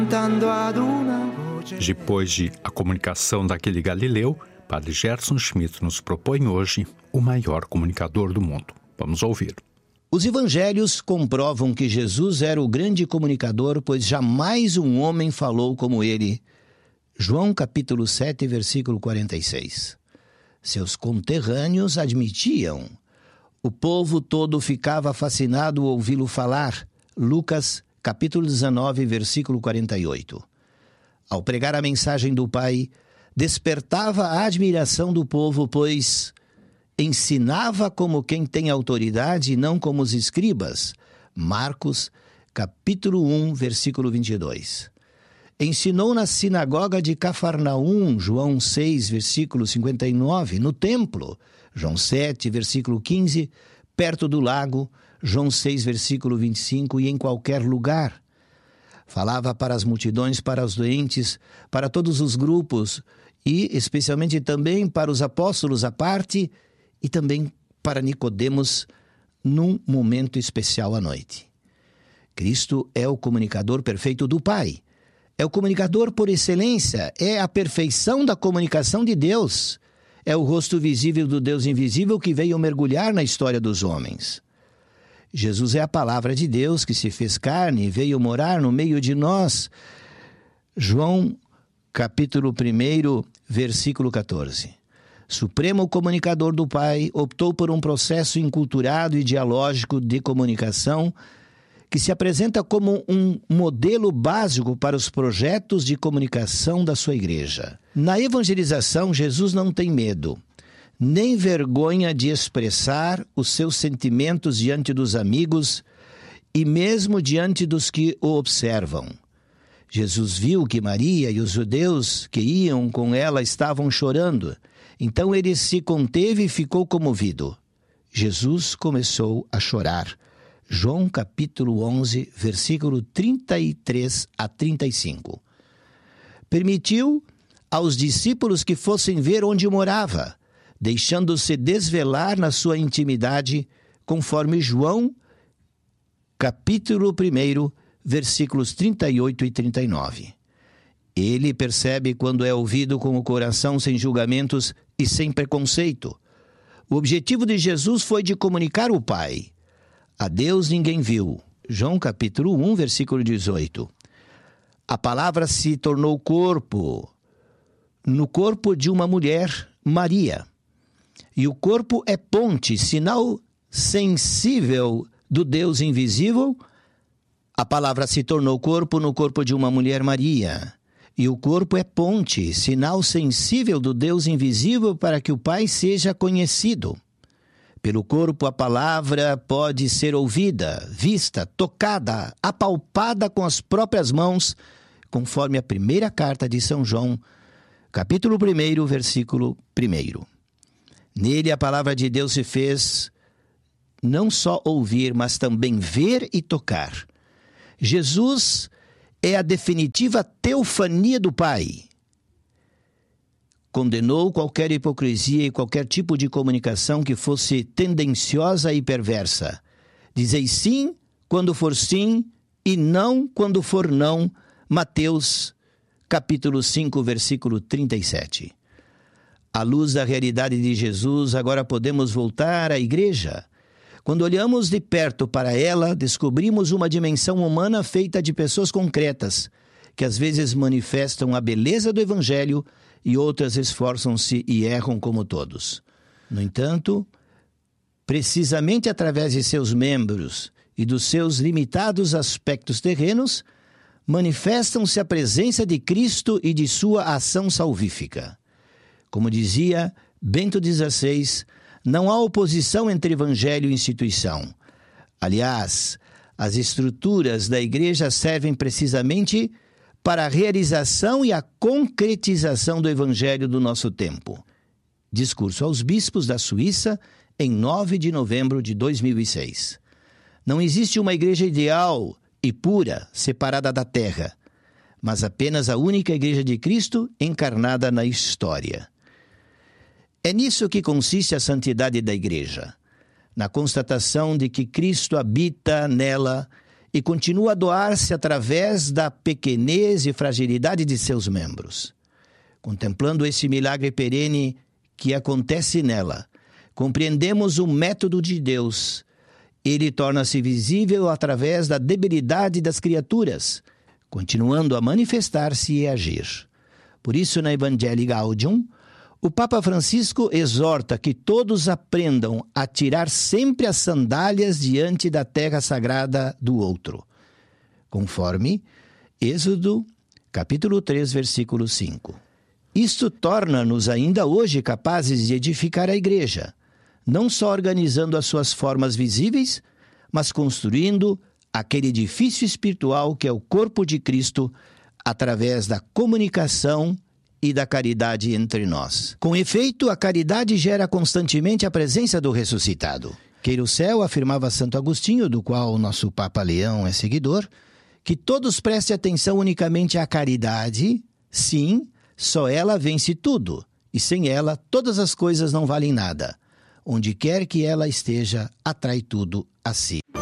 Depois de A Comunicação daquele Galileu, Padre Gerson Schmidt nos propõe hoje o maior comunicador do mundo. Vamos ouvir. Os evangelhos comprovam que Jesus era o grande comunicador, pois jamais um homem falou como ele. João capítulo 7, versículo 46. Seus conterrâneos admitiam. O povo todo ficava fascinado ao ouvi-lo falar. Lucas capítulo 19, versículo 48. Ao pregar a mensagem do Pai, despertava a admiração do povo, pois ensinava como quem tem autoridade e não como os escribas. Marcos, capítulo 1, versículo 22. Ensinou na sinagoga de Cafarnaum, João 6, versículo 59, no templo, João 7, versículo 15, perto do lago, João 6, versículo 25, e em qualquer lugar. Falava para as multidões, para os doentes, para todos os grupos, e especialmente também para os apóstolos à parte, e também para Nicodemos, num momento especial à noite. Cristo é o comunicador perfeito do Pai. É o comunicador por excelência, é a perfeição da comunicação de Deus. É o rosto visível do Deus invisível que veio mergulhar na história dos homens. Jesus é a palavra de Deus que se fez carne e veio morar no meio de nós. João, capítulo 1, versículo 14. Supremo comunicador do Pai, optou por um processo enculturado e dialógico de comunicação que se apresenta como um modelo básico para os projetos de comunicação da sua igreja. Na evangelização, Jesus não tem medo, nem vergonha de expressar os seus sentimentos diante dos amigos e mesmo diante dos que o observam. Jesus viu que Maria e os judeus que iam com ela estavam chorando, então ele se conteve e ficou comovido. Jesus começou a chorar. João capítulo 11, versículo 33 a 35. Permitiu aos discípulos que fossem ver onde morava, deixando-se desvelar na sua intimidade, conforme João, capítulo 1, versículos 38 e 39. Ele percebe quando é ouvido com o coração sem julgamentos e sem preconceito. O objetivo de Jesus foi de comunicar o Pai. A Deus ninguém viu. João capítulo 1, versículo 18. A palavra se tornou corpo, no corpo de uma mulher, Maria. E o corpo é ponte, sinal sensível do Deus invisível. A palavra se tornou corpo no corpo de uma mulher, Maria. E o corpo é ponte, sinal sensível do Deus invisível para que o Pai seja conhecido. Pelo corpo, a palavra pode ser ouvida, vista, tocada, apalpada com as próprias mãos, conforme a primeira carta de São João, capítulo 1, versículo 1. Nele a palavra de Deus se fez não só ouvir, mas também ver e tocar. Jesus é a definitiva teofania do Pai. Condenou qualquer hipocrisia e qualquer tipo de comunicação que fosse tendenciosa e perversa. Dizei sim quando for sim e não quando for não. Mateus, capítulo 5, versículo 37. À luz da realidade de Jesus, agora podemos voltar à igreja. Quando olhamos de perto para ela, descobrimos uma dimensão humana feita de pessoas concretas, que às vezes manifestam a beleza do Evangelho e outras esforçam-se e erram como todos. No entanto, precisamente através de seus membros e dos seus limitados aspectos terrenos, manifestam-se a presença de Cristo e de sua ação salvífica. Como dizia Bento XVI, não há oposição entre Evangelho e instituição. Aliás, as estruturas da igreja servem precisamente para a realização e a concretização do Evangelho do nosso tempo. Discurso aos bispos da Suíça, em 9 de novembro de 2006. Não existe uma igreja ideal e pura, separada da terra, mas apenas a única igreja de Cristo encarnada na história. É nisso que consiste a santidade da igreja, na constatação de que Cristo habita nela e continua a doar-se através da pequenez e fragilidade de seus membros. Contemplando esse milagre perene que acontece nela, compreendemos o método de Deus. Ele torna-se visível através da debilidade das criaturas, continuando a manifestar-se e agir. Por isso, na Evangelii Gaudium, o Papa Francisco exorta que todos aprendam a tirar sempre as sandálias diante da terra sagrada do outro, conforme Êxodo, capítulo 3, versículo 5. Isto torna-nos ainda hoje capazes de edificar a igreja, não só organizando as suas formas visíveis, mas construindo aquele edifício espiritual que é o corpo de Cristo, através da comunicação e da caridade entre nós. Com efeito, a caridade gera constantemente a presença do ressuscitado. Queira o céu, afirmava Santo Agostinho, do qual o nosso Papa Leão é seguidor, que todos prestem atenção unicamente à caridade. Sim, só ela vence tudo, e sem ela todas as coisas não valem nada. Onde quer que ela esteja, atrai tudo a si.